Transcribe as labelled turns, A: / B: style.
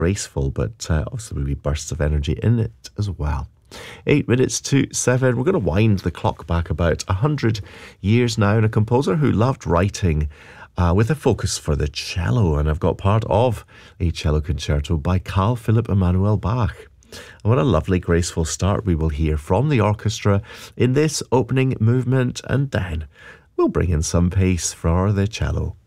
A: graceful, but obviously there'll be bursts of energy in it as well. 8 minutes to 7. We're going to wind the clock back about 100 years now, and a composer who loved writing with a focus for the cello. And I've got part of a cello concerto by Carl Philipp Emanuel Bach. And what a lovely, graceful start we will hear from the orchestra in this opening movement, and then we'll bring in some pace for the cello.